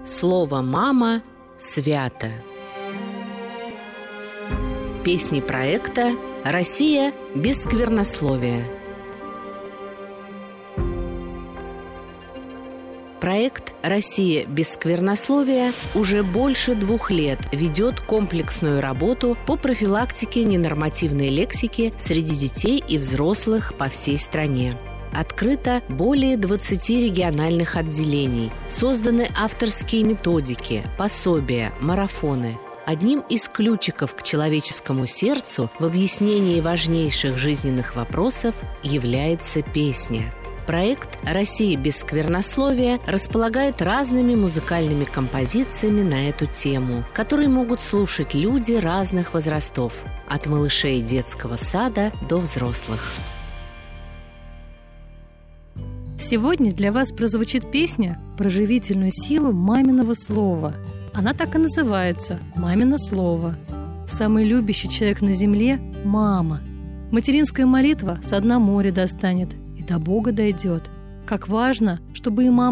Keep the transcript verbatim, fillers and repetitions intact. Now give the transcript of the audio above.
Слово «мама» свято. Песни проекта «Россия без сквернословия». Проект «Россия без сквернословия» уже больше двух лет ведет комплексную работу по профилактике ненормативной лексики среди детей и взрослых по всей стране. Открыто более двадцати региональных отделений, созданы авторские методики, пособия, марафоны. Одним из ключиков к человеческому сердцу в объяснении важнейших жизненных вопросов является песня. Проект «Россия без сквернословия» располагает разными музыкальными композициями на эту тему, которые могут слушать люди разных возрастов, от малышей детского сада до взрослых. Сегодня для вас прозвучит песня про живительную силу маминого слова. Она так и называется «Мамино слово». Самый любящий человек на земле – мама. Материнская молитва со дна моря достанет и до Бога дойдет. Как важно, чтобы и мама